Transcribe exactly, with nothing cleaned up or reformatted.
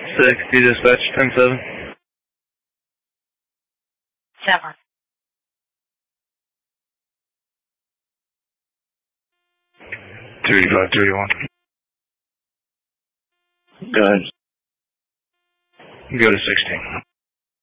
sixty, dispatch, ten seven. Seven. thirty-five thirty-one. Go ahead. Go to sixteen.